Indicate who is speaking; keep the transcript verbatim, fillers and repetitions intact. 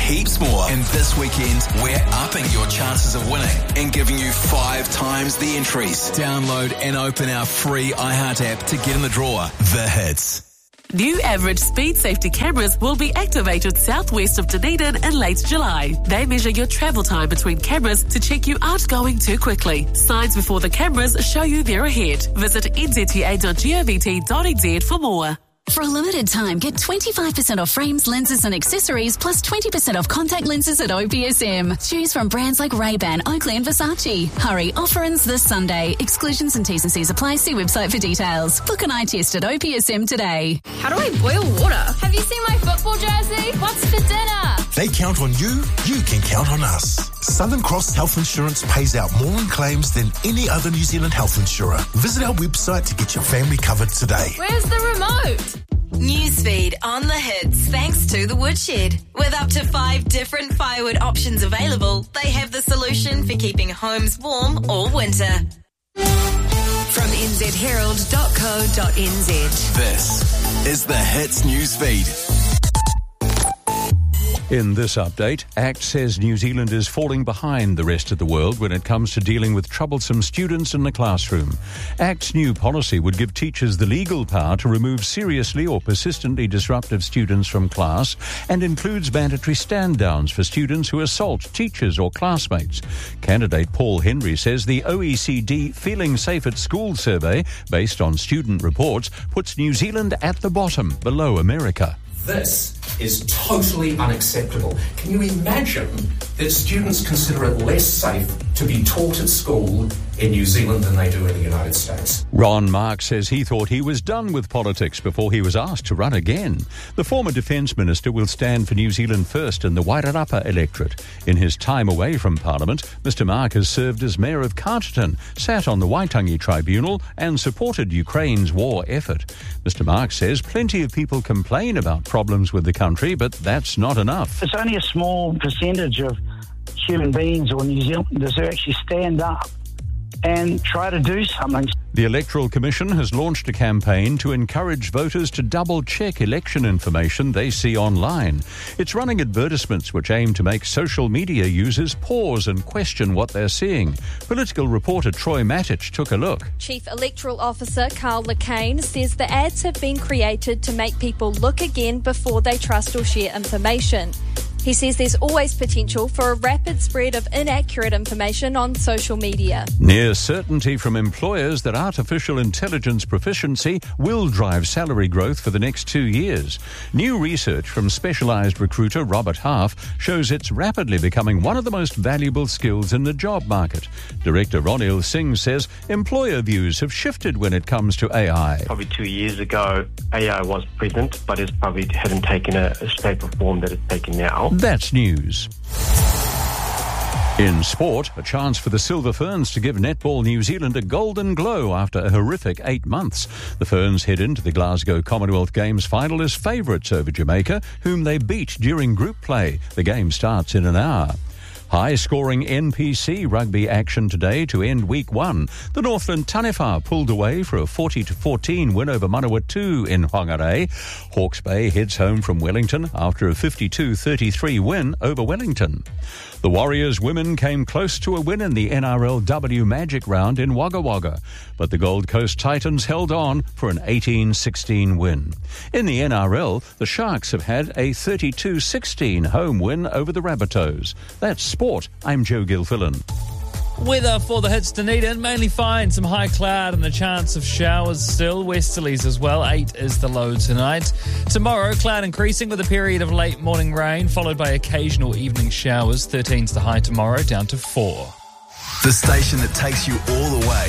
Speaker 1: heaps more. And this weekend, we're upping your chances of winning and giving you five times the entries. Download and open our free iHeart app to get in the draw. The Hits.
Speaker 2: New average speed safety cameras will be activated southwest of Dunedin in late July. They measure your travel time between cameras to check you aren't going too quickly. Signs before the cameras show you they're ahead. Visit n z t a dot govt dot n z for more.
Speaker 3: For a limited time, get twenty-five percent off frames, lenses and accessories, plus twenty percent off contact lenses at O P S M. Choose from brands like Ray-Ban, Oakley and Versace. Hurry, offer ends this Sunday. Exclusions and T's and C's apply. See website for details. Book an eye test at O P S M today.
Speaker 4: How do I boil water? Have you seen my football jersey? What's for dinner?
Speaker 5: They count on you, you can count on us. Southern Cross Health Insurance pays out more in claims than any other New Zealand health insurer. Visit our website to get your family covered today.
Speaker 4: Where's the remote?
Speaker 6: Newsfeed on the Hits, thanks to The Woodshed. With up to five different firewood options available, they have the solution for keeping homes warm all winter. From n z herald dot co dot n z.
Speaker 1: This is the Hits Newsfeed.
Speaker 7: In this update, ACT says New Zealand is falling behind the rest of the world when it comes to dealing with troublesome students in the classroom. ACT's new policy would give teachers the legal power to remove seriously or persistently disruptive students from class and includes mandatory stand-downs for students who assault teachers or classmates. Candidate Paul Henry says the O E C D Feeling Safe at School survey, based on student reports, puts New Zealand at the bottom, below America.
Speaker 8: This is totally unacceptable. Can you imagine that students consider it less safe to be taught at school in New Zealand than they do in the United States?
Speaker 7: Ron Mark says he thought he was done with politics before he was asked to run again. The former Defence Minister will stand for New Zealand First in the Wairarapa electorate. In his time away from Parliament, Mister Mark has served as Mayor of Carterton, sat on the Waitangi Tribunal and supported Ukraine's war effort. Mister Mark says plenty of people complain about problems with the country, but that's not enough.
Speaker 9: It's only a small percentage of human beings or New Zealanders who actually stand up and try to do something.
Speaker 7: The Electoral Commission has launched a campaign to encourage voters to double-check election information they see online. It's running advertisements which aim to make social media users pause and question what they're seeing. Political reporter Troy Matic took a look.
Speaker 10: Chief Electoral Officer Carl Lacane says the ads have been created to make people look again before they trust or share information. He says there's always potential for a rapid spread of inaccurate information on social media.
Speaker 7: Near certainty from employers that artificial intelligence proficiency will drive salary growth for the next two years. New research from specialised recruiter Robert Half shows it's rapidly becoming one of the most valuable skills in the job market. Director Ronil Singh says employer views have shifted when it comes to A I.
Speaker 11: Probably two years ago, A I was present, but it probably hadn't taken a, a shape or form that it's taken now.
Speaker 7: That's news. In sport, a chance for the Silver Ferns to give Netball New Zealand a golden glow after a horrific eight months. The Ferns head into the Glasgow Commonwealth Games final as favourites over Jamaica, whom they beat during group play. The game starts in an hour. High-scoring N P C rugby action today to end week one. The Northland Taniwha pulled away for a forty to fourteen win over Manawatu in Whangarei. Hawke's Bay heads home from Wellington after a fifty-two thirty-three win over Wellington. The Warriors women came close to a win in the N R L W Magic Round in Wagga Wagga, but the Gold Coast Titans held on for an eighteen sixteen win. In the N R L, the Sharks have had a thirty-two sixteen home win over the Rabbitohs. That's sport. I'm Joe Gilfillan.
Speaker 12: Weather for the Hits Dunedin, mainly fine, some high cloud and the chance of showers still, westerlies as well, eight is the low tonight. Tomorrow, cloud increasing with a period of late morning rain, followed by occasional evening showers, thirteen's the high tomorrow, down to four.
Speaker 1: The station that takes you all the way